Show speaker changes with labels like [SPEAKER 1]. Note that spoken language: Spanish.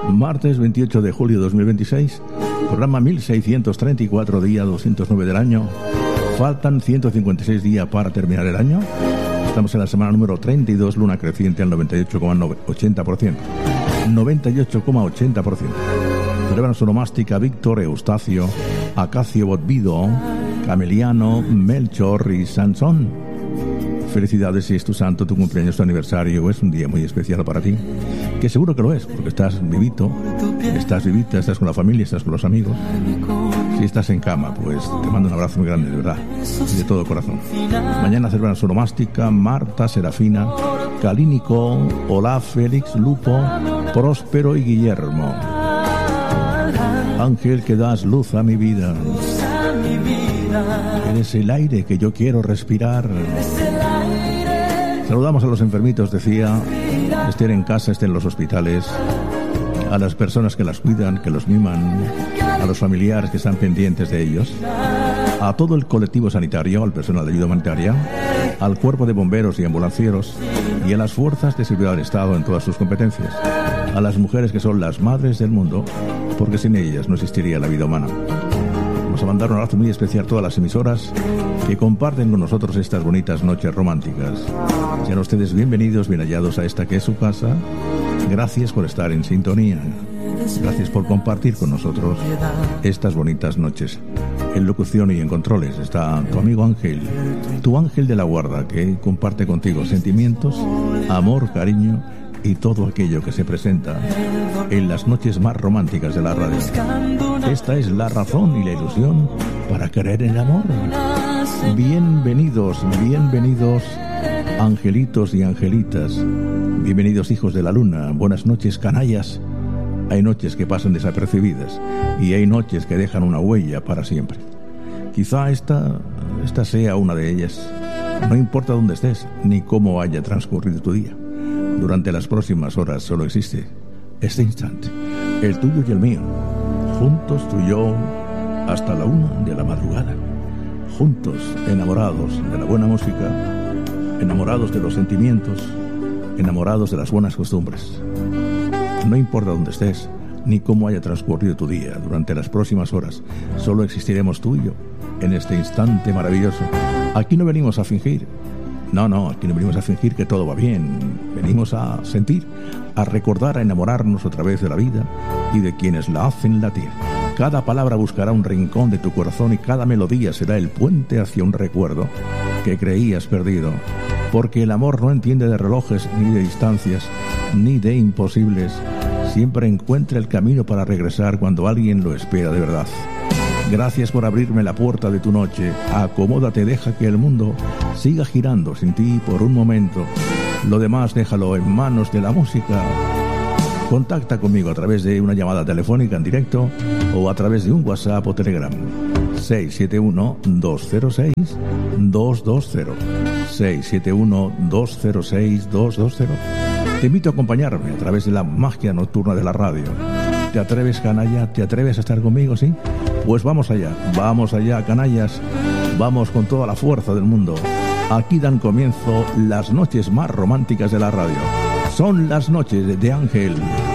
[SPEAKER 1] Martes 28 de julio de 2026, programa 1634, día 209 del año. Faltan 156 días para terminar el año. Estamos en la semana número 32, luna creciente al 98,80%. 98,80%. Celebran su nomástica Víctor, Eustacio, Acacio, Botvido, Cameliano, Melchor y Sansón. Felicidades si es tu santo, tu cumpleaños, tu aniversario, es un día muy especial para ti, que seguro que lo es, porque estás vivito, estás vivita, estás con la familia, estás con los amigos. Si estás en cama, pues te mando un abrazo muy grande, de verdad, y de todo corazón. Mañana celebran su nomástica Marta, Serafina, Calínico, Olaf, Félix, Lupo, Próspero y Guillermo. Ángel que das luz a mi vida, eres el aire que yo quiero respirar. Saludamos a los enfermitos, decía, estén en casa, estén en los hospitales, a las personas que las cuidan, que los miman, a los familiares que están pendientes de ellos, a todo el colectivo sanitario, al personal de ayuda humanitaria, al cuerpo de bomberos y ambulancieros y a las fuerzas de seguridad del Estado en todas sus competencias, a las mujeres que son las madres del mundo, porque sin ellas no existiría la vida humana. Vamos a mandar un abrazo muy especial a todas las emisoras que comparten con nosotros estas bonitas noches románticas. Sean ustedes bienvenidos, bien hallados a esta que es su casa. Gracias por estar en sintonía. Gracias por compartir con nosotros estas bonitas noches. En locución y en controles está tu amigo Ángel, tu ángel de la guarda, que comparte contigo sentimientos, amor, cariño y todo aquello que se presenta en las noches más románticas de la radio. Esta es la razón y la ilusión para creer en el amor. Bienvenidos, bienvenidos, angelitos y angelitas. Bienvenidos, hijos de la luna. Buenas noches, canallas. Hay noches que pasan desapercibidas y hay noches que dejan una huella para siempre. Quizá esta sea una de ellas. No importa dónde estés ni cómo haya transcurrido tu día. Durante las próximas horas solo existe este instante, el tuyo y el mío. Juntos tú y yo hasta la 1 de la madrugada. Juntos, enamorados de la buena música, enamorados de los sentimientos, enamorados de las buenas costumbres. No importa dónde estés, ni cómo haya transcurrido tu día, durante las próximas horas, solo existiremos tú y yo, en este instante maravilloso. Aquí no venimos a fingir. No, aquí no venimos a fingir que todo va bien. Venimos a sentir, a recordar, a enamorarnos otra vez de la vida y de quienes la hacen latir. Cada palabra buscará un rincón de tu corazón y cada melodía será el puente hacia un recuerdo que creías perdido. Porque el amor no entiende de relojes, ni de distancias, ni de imposibles. Siempre encuentra el camino para regresar cuando alguien lo espera de verdad. Gracias por abrirme la puerta de tu noche. Acomódate, deja que el mundo siga girando sin ti por un momento. Lo demás déjalo en manos de la música. Contacta conmigo a través de una llamada telefónica en directo o a través de un WhatsApp o Telegram. 671-206-220. 671-206-220. Te invito a acompañarme a través de la magia nocturna de la radio. ¿Te atreves, canalla? ¿Te atreves a estar conmigo, sí? Pues vamos allá, canallas. Vamos con toda la fuerza del mundo. Aquí dan comienzo las noches más románticas de la radio. Son las noches de Ángel.